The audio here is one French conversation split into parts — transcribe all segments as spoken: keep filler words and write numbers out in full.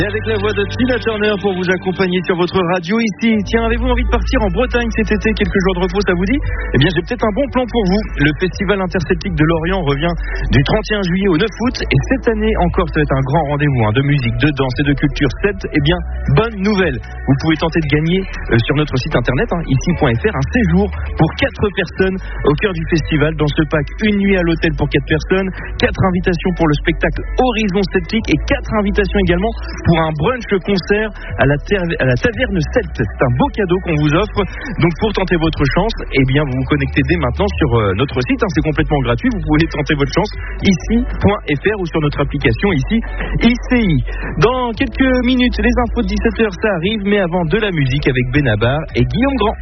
Et avec la voix de Tina Turner pour vous accompagner sur votre radio ici. Tiens, avez-vous envie de partir en Bretagne cet été, quelques jours de repos, ça vous dit? Eh bien, j'ai peut-être un bon plan pour vous. Le Festival interceltique de Lorient revient du trente et un juillet au neuf août. Et cette année encore, ça va être un grand rendez-vous hein, de musique, de danse et de culture. Cette, eh bien, bonne nouvelle. Vous pouvez tenter de gagner euh, sur notre site internet, hein, ici point f r, un séjour pour quatre personnes au cœur du festival. Dans ce pack, une nuit à l'hôtel pour quatre personnes, quatre invitations pour le spectacle Horizon Celtique et quatre invitations également pour un brunch concert à la, ter- à la taverne Celte. C'est un beau cadeau qu'on vous offre. Donc pour tenter votre chance, eh bien vous vous connectez dès maintenant sur euh, notre site, hein, c'est complètement gratuit, vous pouvez tenter votre chance ici point f r ou sur notre application ici I C I. Dans quelques minutes, les infos de dix-sept heures ça arrive, mais avant de la musique avec Benabar et Guillaume Grand.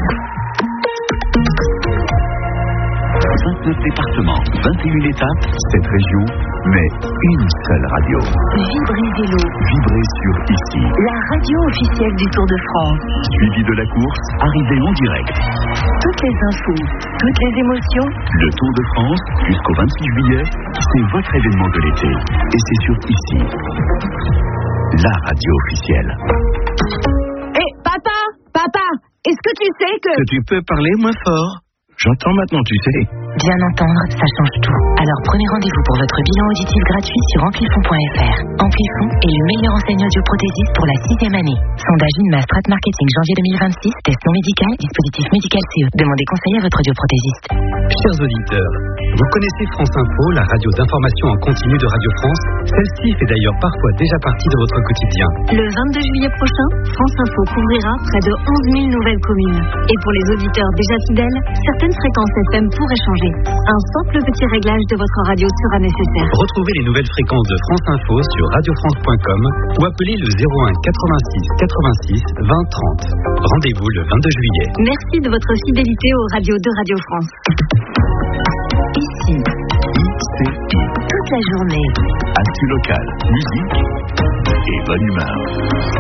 vingt-neuf départements, vingt et une étapes, sept régions, mais une seule radio. Vibrez Vélo. Vibrez sur ici. La radio officielle du Tour de France. Suivi de la course, arrivée en direct. Toutes les infos, toutes les émotions. Le Tour de France, jusqu'au vingt-six juillet, c'est votre événement de l'été. Et c'est sur ici. La radio officielle. Hé, hey, papa, papa, est-ce que tu sais que... Que tu peux parler moins fort? J'entends maintenant, tu sais. Bien entendre, ça change tout. Alors prenez rendez-vous pour votre bilan auditif gratuit sur amplifon point f r. Amplifon est le meilleur enseignant audioprothésiste pour la sixième année. Sondage INMA Strat Marketing janvier deux mille vingt-six, test non médical, dispositif médical C E. Demandez conseil à votre audioprothésiste. Chers auditeurs, vous connaissez France Info, la radio d'information en continu de Radio France. Celle-ci fait d'ailleurs parfois déjà partie de votre quotidien. Le vingt-deux juillet prochain, France Info couvrira près de onze mille nouvelles communes. Et pour les auditeurs déjà fidèles, certaines fréquences F M pourraient changer. Un simple petit réglage de votre radio sera nécessaire. Retrouvez les nouvelles fréquences de France Info sur radio france point com ou appelez le zéro un quatre-vingt-six quatre-vingt-six vingt trente. Rendez-vous le vingt-deux juillet. Merci de votre fidélité aux radios de Radio France. Ici, I C I. toute la journée. Actu local, musique et bonne humeur.